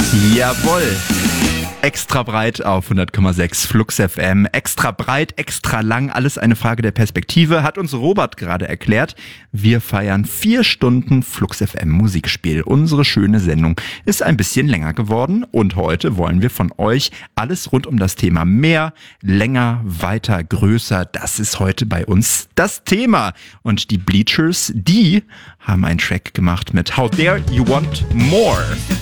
Jawohl. Extra breit auf 100,6 Flux FM. Extra breit, extra lang, alles eine Frage der Perspektive, hat uns Robert gerade erklärt. Wir feiern 4 Stunden Flux FM Musikspiel. Unsere schöne Sendung ist ein bisschen länger geworden und heute wollen wir von euch alles rund um das Thema mehr, länger, weiter, größer. Das ist heute bei uns das Thema. Und die Bleachers, die haben einen Track gemacht mit How Dare You Want More.